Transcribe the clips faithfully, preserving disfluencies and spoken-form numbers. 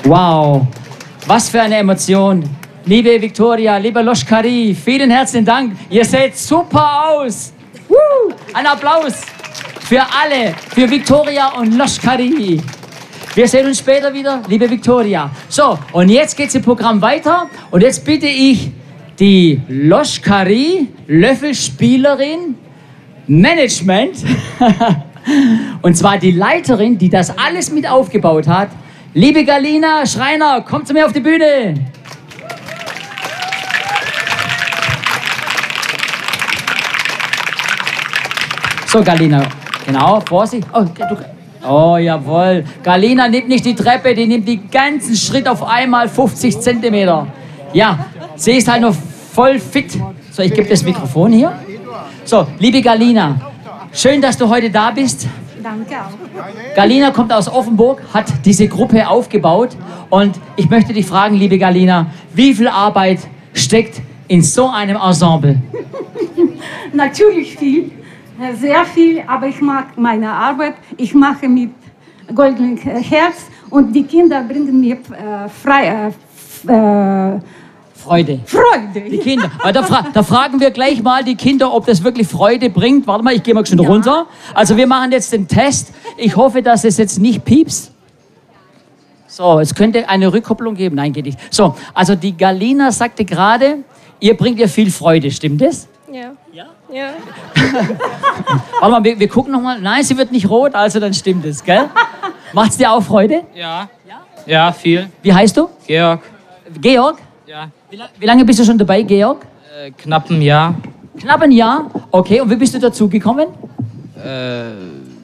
Wow, was für eine Emotion. Liebe Viktoria, lieber Loschkari, vielen herzlichen Dank. Ihr seht super aus. Woo! Ein Applaus für alle, für Viktoria und Loschkari. Wir sehen uns später wieder, liebe Viktoria. So, und jetzt geht's im Programm weiter. Und jetzt bitte ich die Loschkari, Löffelspielerin, Management, und zwar die Leiterin, die das alles mit aufgebaut hat. Liebe Galina Schreiner, kommt zu mir auf die Bühne. So, Galina, genau, Vorsicht. Oh, du, oh, jawohl. Galina nimmt nicht die Treppe, die nimmt den ganzen Schritt auf einmal fünfzig Zentimeter. Ja, sie ist halt noch voll fit. So, ich gebe das Mikrofon hier. So, liebe Galina, schön, dass du heute da bist. Danke auch. Galina kommt aus Offenburg, hat diese Gruppe aufgebaut. Und ich möchte dich fragen, liebe Galina, wie viel Arbeit steckt in so einem Ensemble? Natürlich viel, sehr viel, aber ich mag meine Arbeit. Ich mache mit Goldenem Herz und die Kinder bringen mir äh, frei, äh, äh, Freude. Freude. Die Kinder. Weil da, fra da fragen wir gleich mal die Kinder, ob das wirklich Freude bringt. Warte mal, ich gehe mal schon ja. runter. Also wir machen jetzt den Test. Ich hoffe, dass es jetzt nicht piepst. So, es könnte eine Rückkopplung geben. Nein, geht nicht. So, also die Galina sagte gerade, ihr bringt ihr viel Freude. Stimmt das? Ja. Ja? Ja. Warte mal, wir, wir gucken noch mal. Nein, sie wird nicht rot, also dann stimmt es, gell? Macht's dir auch Freude? Ja. Ja, ja viel. Wie heißt du? Georg. Georg? Ja. Wie, la wie lange bist du schon dabei, Georg? Äh, knapp ein Jahr. Knapp ein Jahr? Okay, und wie bist du dazu gekommen? Äh,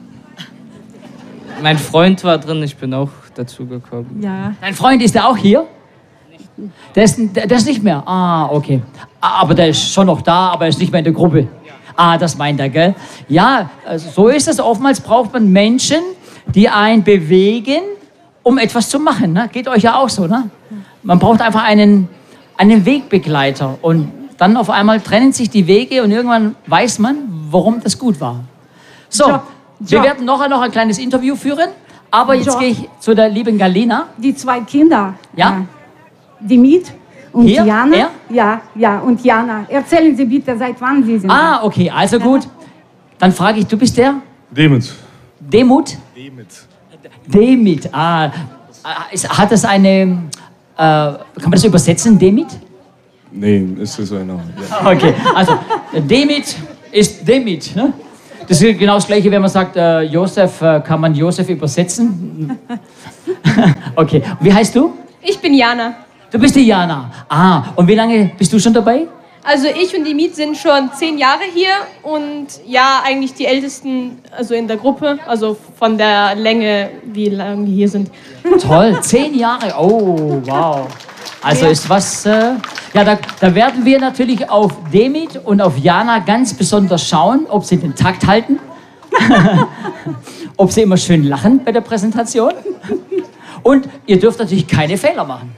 mein Freund war drin, ich bin auch dazu gekommen. Ja. Dein Freund, ist der auch hier? Der ist, der, der ist nicht mehr? Ah, okay. Aber der ist schon noch da, aber er ist nicht mehr in der Gruppe. Ah, das meint er, gell? Ja, also so ist es. Oftmals braucht man Menschen, die einen bewegen, um etwas zu machen. Ne? Geht euch ja auch so, ne? Man braucht einfach einen, einen Wegbegleiter. Und dann auf einmal trennen sich die Wege und irgendwann weiß man, warum das gut war. So, Job. wir Job. werden noch, noch ein kleines Interview führen. Aber jetzt Job. gehe ich zu der lieben Galina. Die zwei Kinder. Ja? Äh, Dimit und Hier? Jana. Er? Ja, ja, und Jana. Erzählen Sie bitte, seit wann Sie sind. Ah, okay, also gut. Dann frage ich, du bist der? Demut. Demut? Demut. Demit, ah. Ist, hat das eine, äh, kann man das übersetzen, Demit? Nee, ist so ein Name. Ja. Okay, also Demit ist Demit, ne? Das ist genau das Gleiche, wenn man sagt, äh, Josef, äh, kann man Josef übersetzen? Okay, wie heißt du? Ich bin Jana. Du bist die Jana. Ah, und wie lange bist du schon dabei? Also ich und die Miet sind schon zehn Jahre hier und ja, eigentlich die Ältesten also in der Gruppe, also von der Länge, wie lange die hier sind. Toll, zehn Jahre, oh, wow. Also ist was, äh, ja, da, da werden wir natürlich auf Demit und auf Jana ganz besonders schauen, ob sie den Takt halten, ob sie immer schön lachen bei der Präsentation und ihr dürft natürlich keine Fehler machen.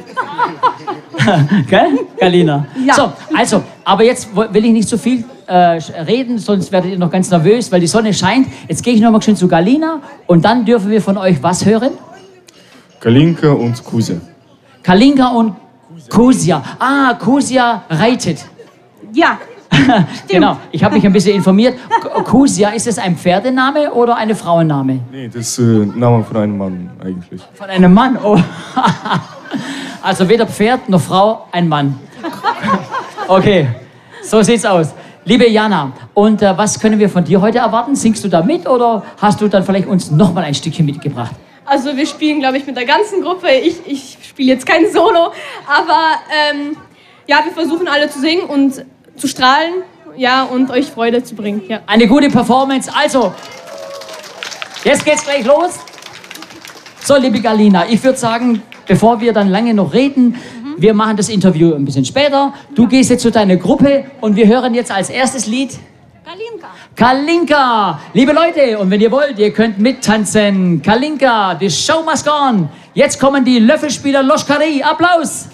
Gell, Galina? Ja. So, also, aber jetzt will ich nicht zu viel äh, reden, sonst werdet ihr noch ganz nervös, weil die Sonne scheint. Jetzt gehe ich noch mal schön zu Galina und dann dürfen wir von euch was hören? Kalinka und Kusia. Kalinka und Kusia. Ah, Kusia reitet. Ja. Genau, ich habe mich ein bisschen informiert. K- Kusia, ist es ein Pferdename oder eine Frauenname? Nee, das ist äh, Name von einem Mann eigentlich. Von einem Mann, oh. Also weder Pferd noch Frau, ein Mann. Okay, so sieht's aus. Liebe Jana, und äh, was können wir von dir heute erwarten? Singst du da mit oder hast du dann vielleicht uns noch mal ein Stückchen mitgebracht? Also wir spielen, glaube ich, mit der ganzen Gruppe. Ich, ich spiele jetzt kein Solo, aber ähm, ja, wir versuchen alle zu singen und zu strahlen, ja, und euch Freude zu bringen. Ja. Eine gute Performance. Also, jetzt geht's gleich los. So, liebe Galina, ich würde sagen, bevor wir dann lange noch reden, mhm. wir machen das Interview ein bisschen später. Du gehst jetzt zu deiner Gruppe und wir hören jetzt als erstes Lied Kalinka. Kalinka. Liebe Leute, und wenn ihr wollt, ihr könnt mittanzen. Kalinka, the show must go on. Jetzt kommen die Löffelspieler Loschkari. Applaus.